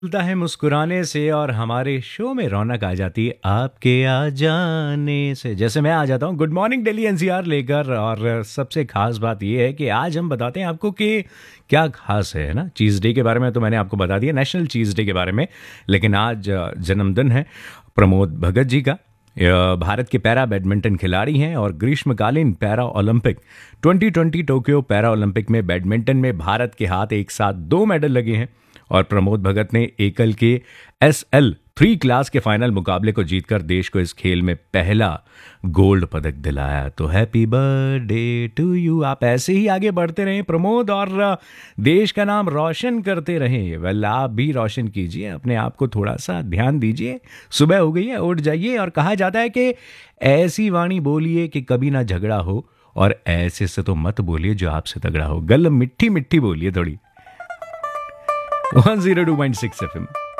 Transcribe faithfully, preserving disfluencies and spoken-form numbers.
मिलता है मुस्कुराने से और हमारे शो में रौनक आ जाती है आपके आ जाने से। जैसे मैं आ जाता हूँ गुड मॉर्निंग दिल्ली एनसीआर लेकर, और सबसे खास बात यह है कि आज हम बताते हैं आपको कि क्या खास है ना। चीज़ डे के बारे में तो मैंने आपको बता दिया, नेशनल चीज़ डे के बारे में, लेकिन आज अ, जन्मदिन है प्रमोद भगत जी का। अ, भारत के पैरा बैडमिंटन खिलाड़ी हैं और ग्रीष्मकालीन para Olympic twenty twenty Tokyo para Olympic में बैडमिंटन में भारत के हाथ एक साथ दो मेडल लगे हैं। और प्रमोद भगत ने एकल के एस एल थ्री क्लास के फाइनल मुकाबले को जीतकर देश को इस खेल में पहला गोल्ड पदक दिलाया। तो हैप्पी बर्थडे टू यू। आप ऐसे ही आगे बढ़ते रहें प्रमोद, और अ, देश का नाम रोशन करते रहें। वेल, आप भी रोशन कीजिए, अपने आप को थोड़ा सा ध्यान दीजिए। सुबह हो गई है, उठ जाइए। और कहा जाता है कि ऐसी वाणी बोलिए कि कभी ना झगड़ा हो, और ऐसे से तो मत बोलिए जो आपसे तगड़ा हो। गल मिट्टी मिट्टी बोलिए थोड़ी। One zero two point six F M.